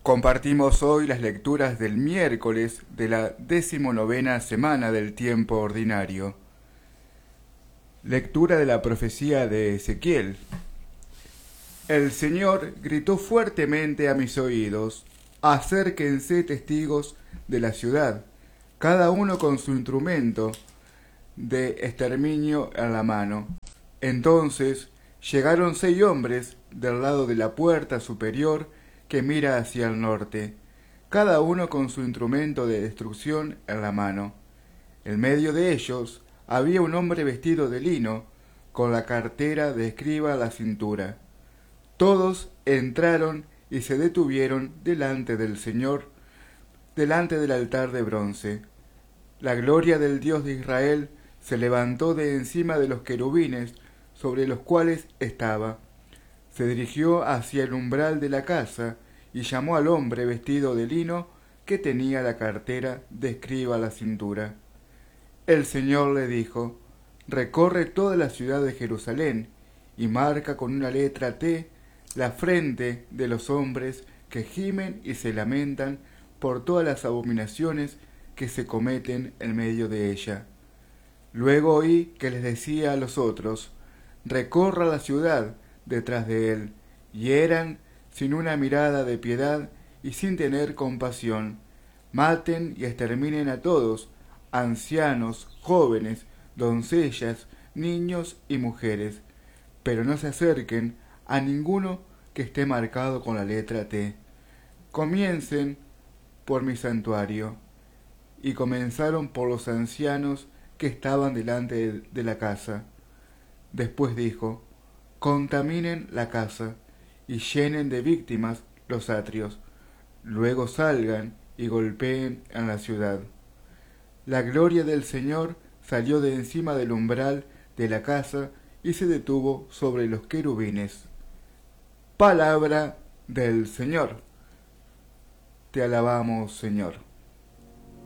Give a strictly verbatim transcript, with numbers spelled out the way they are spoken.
Compartimos hoy las lecturas del miércoles de la decimonovena semana del tiempo ordinario. Lectura de la profecía de Ezequiel. El Señor gritó fuertemente a mis oídos: acérquense testigos de la ciudad, cada uno con su instrumento de exterminio en la mano. Entonces llegaron seis hombres del lado de la puerta superior que mira hacia el norte, cada uno con su instrumento de destrucción en la mano. En medio de ellos había un hombre vestido de lino, con la cartera de escriba a la cintura. Todos entraron y se detuvieron delante del Señor, delante del altar de bronce. La gloria del Dios de Israel se levantó de encima de los querubines sobre los cuales estaba. Se dirigió hacia el umbral de la casa y llamó al hombre vestido de lino que tenía la cartera de escriba a la cintura. El Señor le dijo: recorre toda la ciudad de Jerusalén y marca con una letra T la frente de los hombres que gimen y se lamentan por todas las abominaciones que se cometen en medio de ella. Luego oí que les decía a los otros: recorra la ciudad detrás de él, hieran sin una mirada de piedad y sin tener compasión, maten y exterminen a todos, ancianos, jóvenes, doncellas, niños y mujeres, pero no se acerquen a ninguno que esté marcado con la letra T. Comiencen por mi santuario. Y comenzaron por los ancianos que estaban delante de la casa. Después dijo: contaminen la casa y llenen de víctimas los atrios. Luego salgan y golpeen en la ciudad. La gloria del Señor salió de encima del umbral de la casa y se detuvo sobre los querubines. Palabra del Señor. Te alabamos, Señor.